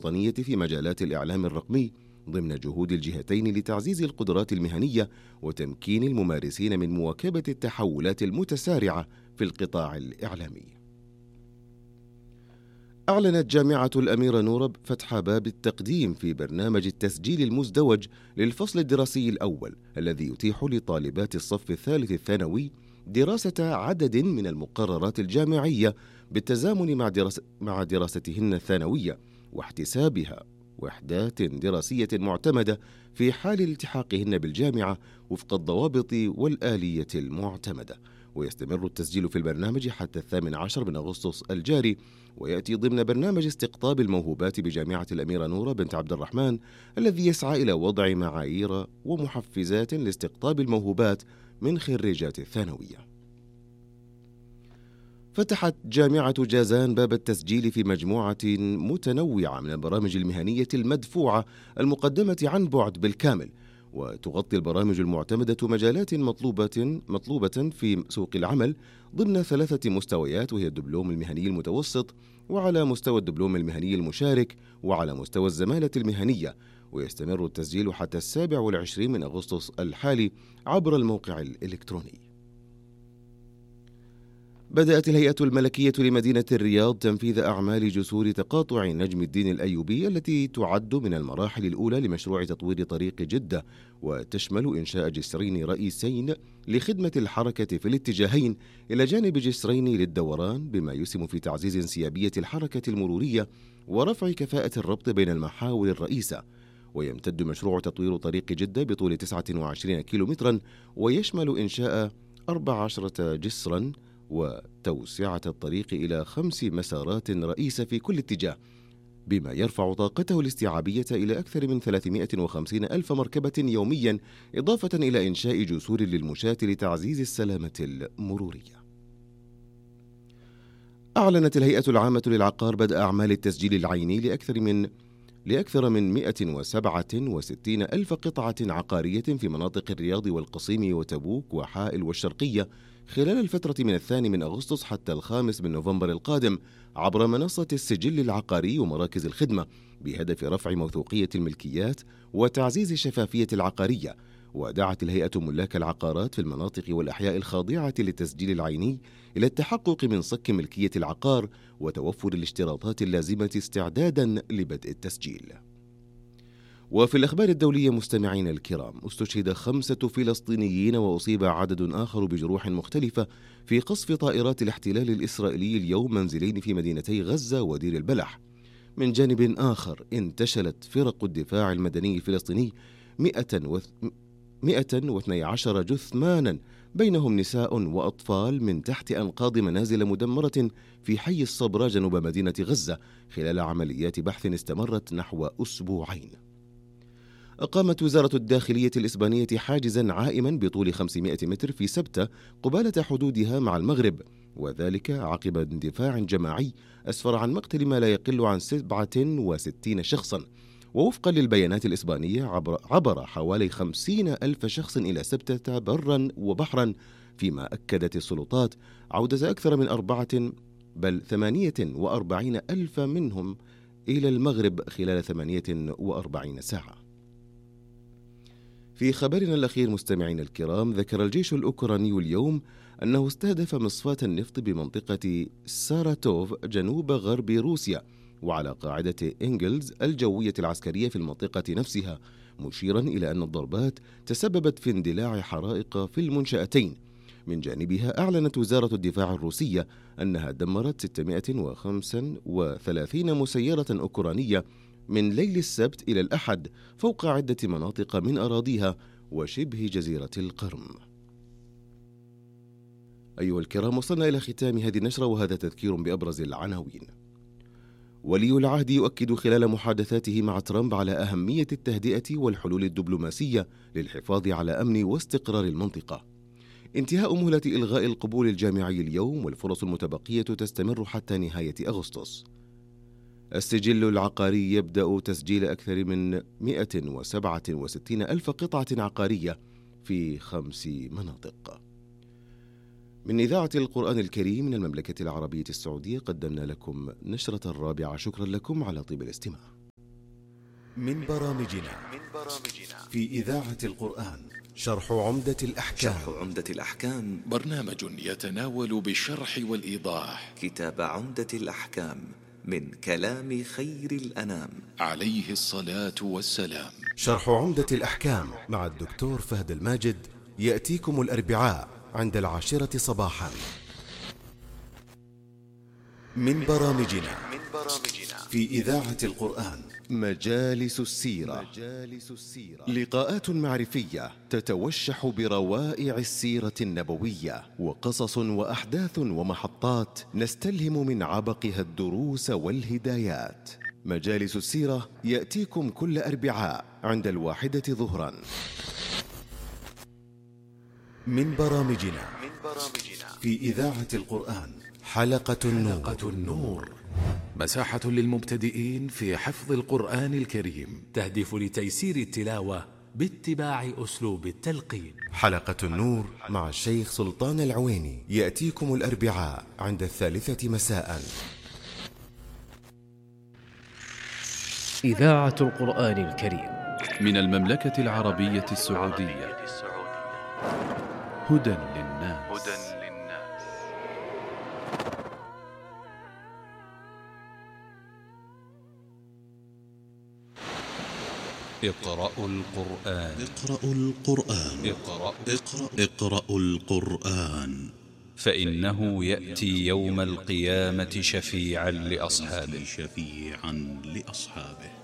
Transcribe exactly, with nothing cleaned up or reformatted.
الوطنية في مجالات الإعلام الرقمي ضمن جهود الجهتين لتعزيز القدرات المهنية وتمكين الممارسين من مواكبة التحولات المتسارعة في القطاع الإعلامي. أعلنت جامعة الأميرة نورب فتح باب التقديم في برنامج التسجيل المزدوج للفصل الدراسي الأول الذي يتيح لطالبات الصف الثالث الثانوي دراسة عدد من المقررات الجامعية بالتزامن مع, درس مع دراستهن الثانوية واحتسابها وحدات دراسية معتمدة في حال التحاقهن بالجامعة وفق الضوابط والآلية المعتمدة. ويستمر التسجيل في البرنامج حتى الثامن عشر من أغسطس الجاري، ويأتي ضمن برنامج استقطاب الموهوبات بجامعة الأميرة نورة بنت عبد الرحمن الذي يسعى إلى وضع معايير ومحفزات لاستقطاب الموهوبات من خريجات الثانوية. فتحت جامعة جازان باب التسجيل في مجموعة متنوعة من البرامج المهنية المدفوعة المقدمة عن بعد بالكامل، وتغطي البرامج المعتمدة مجالات مطلوبة مطلوبة في سوق العمل ضمن ثلاثة مستويات، وهي الدبلوم المهني المتوسط، وعلى مستوى الدبلوم المهني المشارك، وعلى مستوى الزمالة المهنية. ويستمر التسجيل حتى السابع والعشرين من أغسطس الحالي عبر الموقع الإلكتروني. بدأت الهيئة الملكية لمدينة الرياض تنفيذ أعمال جسور تقاطع نجم الدين الأيوبي التي تعد من المراحل الأولى لمشروع تطوير طريق جدة، وتشمل إنشاء جسرين رئيسين لخدمة الحركة في الاتجاهين إلى جانب جسرين للدوران، بما يسهم في تعزيز انسيابية الحركة المرورية ورفع كفاءة الربط بين المحاور الرئيسة. ويمتد مشروع تطوير طريق جدة بطول تسعة وعشرين كيلومترا، ويشمل إنشاء أربع عشرة جسرا وتوسعة الطريق إلى خمس مسارات رئيسة في كل اتجاه، بما يرفع طاقته الاستيعابية إلى أكثر من ثلاثمائة وخمسين ألف مركبة يوميا، إضافة إلى إنشاء جسور للمشاة لتعزيز السلامة المرورية. أعلنت الهيئة العامة للعقار بدء أعمال التسجيل العيني لأكثر من لأكثر من مئة وسبعة وستين ألف قطعة عقارية في مناطق الرياض والقصيم وتبوك وحائل والشرقية خلال الفترة من الثاني من أغسطس حتى الخامس من نوفمبر القادم عبر منصة السجل العقاري ومراكز الخدمة، بهدف رفع موثوقية الملكيات وتعزيز الشفافية العقارية. ودعت الهيئة ملاك العقارات في المناطق والأحياء الخاضعة للتسجيل العيني إلى التحقق من صك ملكية العقار وتوفر الاشتراطات اللازمة استعدادا لبدء التسجيل. وفي الأخبار الدولية مستمعين الكرام، استشهد خمسة فلسطينيين وأصيب عدد آخر بجروح مختلفة في قصف طائرات الاحتلال الإسرائيلي اليوم منزلين في مدينتي غزة ودير البلح. من جانب آخر، انتشلت فرق الدفاع المدني الفلسطيني مئة واثني عشر جثمانا بينهم نساء وأطفال من تحت أنقاض منازل مدمرة في حي الصبرا جنوب مدينة غزة خلال عمليات بحث استمرت نحو أسبوعين. أقامت وزارة الداخلية الإسبانية حاجزا عائما بطول خمسمائة متر في سبتة قبالة حدودها مع المغرب، وذلك عقب اندفاع جماعي أسفر عن مقتل ما لا يقل عن سبعة وستين شخصا. ووفقا للبيانات الإسبانية عبر, عبر حوالي خمسين ألف شخص إلى سبتة برا وبحرا، فيما أكدت السلطات عودة أكثر من أربعة بل ثمانية وأربعين ألف منهم إلى المغرب خلال ثمانية وأربعين ساعة. في خبرنا الأخير مستمعين الكرام، ذكر الجيش الأوكراني اليوم أنه استهدف مصفاة النفط بمنطقة ساراتوف جنوب غرب روسيا وعلى قاعدة إنجلز الجوية العسكرية في المنطقة نفسها، مشيرا إلى أن الضربات تسببت في اندلاع حرائق في المنشأتين. من جانبها أعلنت وزارة الدفاع الروسية أنها دمرت ستمائة وخمسة وثلاثين مسيرة أوكرانية من ليل السبت إلى الأحد فوق عدة مناطق من أراضيها وشبه جزيرة القرم. أيها الكرام، وصلنا إلى ختام هذه النشرة، وهذا تذكير بأبرز العناوين. ولي العهد يؤكد خلال محادثاته مع ترامب على أهمية التهدئة والحلول الدبلوماسية للحفاظ على أمن واستقرار المنطقة. انتهاء مهلة إلغاء القبول الجامعي اليوم، والفرص المتبقية تستمر حتى نهاية أغسطس. السجل العقاري يبدأ تسجيل أكثر من مئة وسبعة وستين ألف قطعة عقارية في خمس مناطق. من إذاعة القرآن الكريم من المملكة العربية السعودية قدمنا لكم نشرة الرابعة. شكرا لكم على طيب الاستماع. من برامجنا في إذاعة القرآن شرح عمدة الأحكام. شرح عمدة الأحكام برنامج يتناول بالشرح والإيضاح كتاب عمدة الأحكام من كلام خير الأنام عليه الصلاة والسلام. شرح عمدة الأحكام مع الدكتور فهد الماجد يأتيكم الأربعاء عند العاشرة صباحا. من برامجنا في إذاعة القرآن مجالس السيرة. لقاءات معرفية تتوشح بروائع السيرة النبوية وقصص وأحداث ومحطات نستلهم من عبقها الدروس والهدايات. مجالس السيرة يأتيكم كل أربعاء عند الواحدة ظهرا. من برامجنا في إذاعة القرآن حلقة النور, حلقة النور. مساحة للمبتدئين في حفظ القرآن الكريم، تهدف لتيسير التلاوة باتباع أسلوب التلقين. حلقة النور مع الشيخ سلطان العويني يأتيكم الأربعاء عند الثالثة مساء. إذاعة القرآن الكريم من المملكة العربية السعودية. هدى للناس. اقرأوا القرآن. اقرأوا القرآن. اقرأ اقرأ اقرأوا القرآن فإنه يأتي يوم القيامة شفيعا لأصحابه. شفيعا لأصحابه.